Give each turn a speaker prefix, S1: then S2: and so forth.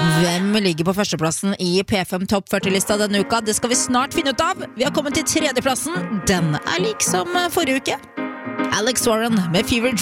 S1: Hvem ligger på førsteplassen I P5 Topp 40-lista denne uka? Det skal vi snart finne ut av. Vi har kommet til tredjeplassen. Den liksom forrige uke. Alex Warren med Fever